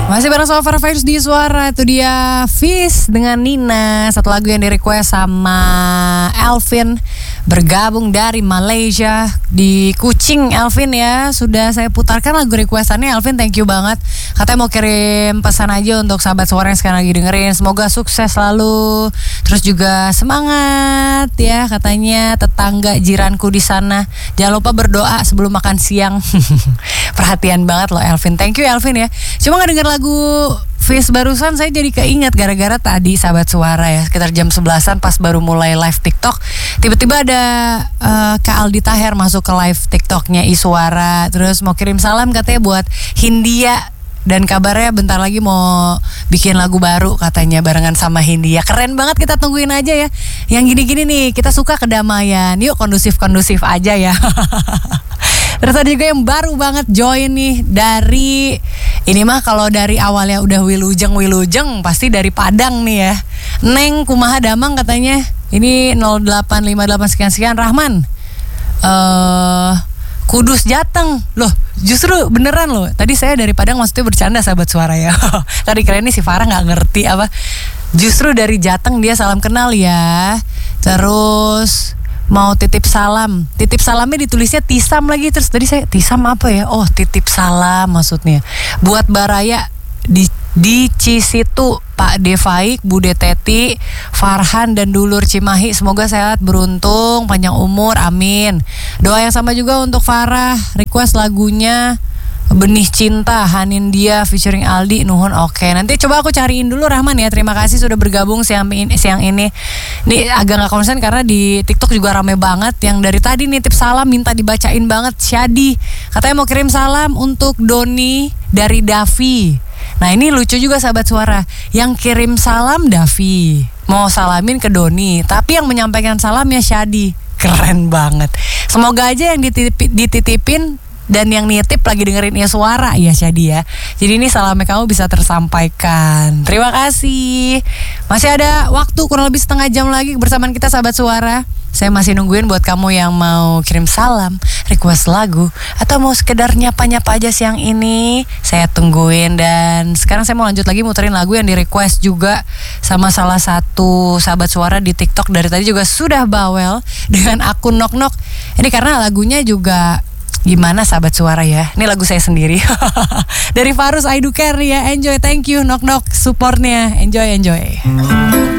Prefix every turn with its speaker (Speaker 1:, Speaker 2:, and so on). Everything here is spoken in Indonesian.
Speaker 1: Masih bareng sama Farah Faiz di Suara. Itu dia Fis dengan Nina. Satu lagu yang di request sama Elvin, bergabung dari Malaysia. Di Kuching Elvin ya. Sudah saya putarkan lagu requestannya. Elvin, thank you banget. Katanya mau kirim pesan aja untuk sahabat Suara yang sekarang lagi dengerin. Semoga sukses selalu. Terus juga semangat ya. Katanya tetangga jiranku di sana, jangan lupa berdoa sebelum makan siang. Perhatian banget loh Elvin. Thank you Elvin ya. Cuma ngedenger lagu Fis barusan saya jadi keinget gara-gara tadi sahabat Suara ya, sekitar jam 11-an pas baru mulai live TikTok, tiba-tiba ada Kak Aldi Taher masuk ke live TikToknya Iswara, terus mau kirim salam katanya buat Hindia, dan kabarnya bentar lagi mau bikin lagu baru katanya barengan sama Hindia. Keren banget, kita tungguin aja ya. Yang gini-gini nih, kita suka kedamaian. Yuk kondusif-kondusif aja ya. Terus ada juga yang baru banget join nih dari, ini mah kalau dari awalnya udah wilujeng pasti dari Padang nih ya. Neng kumaha damang katanya. Ini 0858 sekian Rahman. Kudus Jateng. Loh, justru beneran loh. Tadi saya dari Padang maksudnya bercanda sahabat Suara ya. Tadi keren nih si Farah gak ngerti apa. Justru dari Jateng dia salam kenal ya. Terus mau titip salam. Titip salamnya ditulisnya Tisam lagi. Terus tadi saya Tisam apa ya? Oh, titip salam maksudnya. Buat Baraya di Cisitu, Pak Devaik, Bude Teti, Farhan dan dulur Cimahi, semoga sehat, beruntung, panjang umur, amin. Doa yang sama juga untuk Farah. Request lagunya Benih Cinta, Hanin Dia featuring Aldi, nuhun. Oke, nanti coba aku cariin dulu Rahman ya. Terima kasih sudah bergabung siang ini. Ini agak gak konsen karena di TikTok juga rame banget. Yang dari tadi nitip salam minta dibacain banget. Syadi katanya mau kirim salam untuk Doni dari Davi. Nah ini lucu juga sahabat Suara, yang kirim salam Davi, mau salamin ke Doni, tapi yang menyampaikan salamnya Syadi. Keren banget. Semoga aja yang dititipin dan yang nitip lagi dengerin Suara ya Syadi ya. Jadi ini salamnya kamu bisa tersampaikan. Terima kasih. Masih ada waktu kurang lebih setengah jam lagi bersamaan kita sahabat Suara. Saya masih nungguin buat kamu yang mau kirim salam, request lagu, atau mau sekedar nyapa-nyapa aja siang ini. Saya tungguin. Dan sekarang saya mau lanjut lagi muterin lagu yang di request juga sama salah satu sahabat Suara di TikTok. Dari tadi juga sudah bawel dengan akun Nok Nok. Ini karena lagunya juga gimana sahabat Suara ya. Ini lagu saya sendiri. Dari Farus I Do Care ya. Enjoy, thank you Nok Nok supportnya. Enjoy.